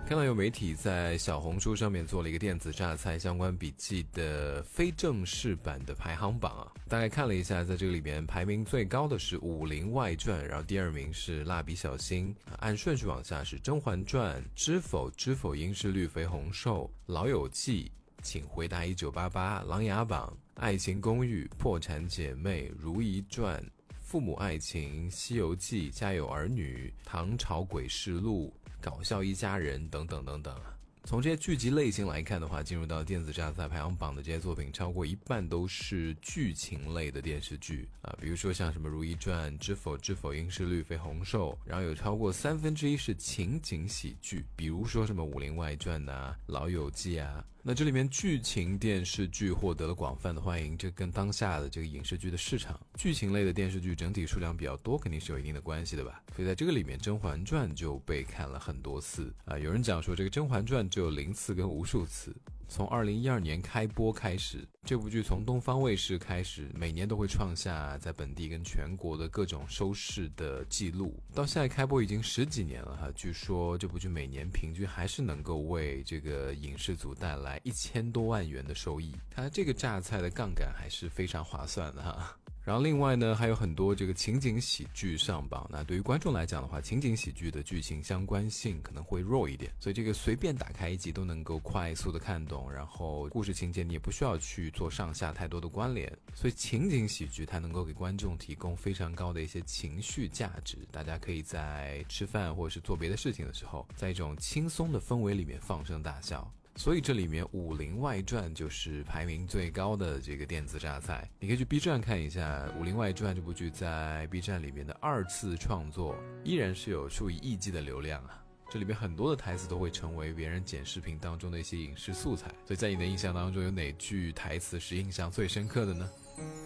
看到有媒体在小红书上面做了一个电子榨菜相关笔记的非正式版的排行榜啊，大概看了一下，在这个里面排名最高的是《武林外传》，然后第二名是《蜡笔小新》，按顺序往下是《甄嬛传》、《知否知否应是绿肥红瘦》、《老友记》、请回答1988、琅琊榜、爱情公寓、破产姐妹、如懿传、父母爱情、西游记、家有儿女、唐朝诡事录、搞笑一家人等等等等。从这些剧集类型来看的话，进入到电子榨菜排行榜的这些作品，超过一半都是剧情类的电视剧啊，比如说像什么《如懿传》、知否知否应是绿肥红瘦，然后有超过1/3是情景喜剧，比如说什么《武林外传》啊、《老友记》啊。那这里面剧情电视剧获得了广泛的欢迎，这跟当下的这个影视剧的市场，剧情类的电视剧整体数量比较多，肯定是有一定的关系的吧。所以在这个里面，《甄嬛传》就被看了很多次啊。有人讲说，这个《甄嬛传》只有0次跟无数次。从2012年开播开始，这部剧从东方卫视开始，每年都会创下在本地跟全国的各种收视的记录。到现在开播已经10几年了哈，据说这部剧每年平均还是能够为这个影视组带来1000多万元的收益，它这个榨菜的杠杆还是非常划算的哈。然后另外呢，还有很多这个情景喜剧上榜。那对于观众来讲的话，情景喜剧的剧情相关性可能会弱一点，所以这个随便打开一集都能够快速的看懂，然后故事情节你也不需要去做上下太多的关联，所以情景喜剧它能够给观众提供非常高的一些情绪价值，大家可以在吃饭或者是做别的事情的时候，在一种轻松的氛围里面放声大笑。所以这里面《武林外传》就是排名最高的这个电子榨菜。你可以去 B 站看一下《武林外传》这部剧在 B 站里面的2次创作，依然是有数以亿计的流量啊。这里面很多的台词都会成为别人剪视频当中的一些影视素材。所以在你的印象当中，有哪句台词是印象最深刻的呢？